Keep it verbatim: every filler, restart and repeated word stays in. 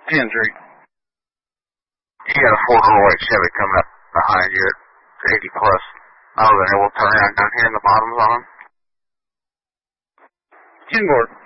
Andrew. You got a four-door white Chevy coming up behind you at eighty plus. I was able to turn around down here in the bottom zone. ten Gordon.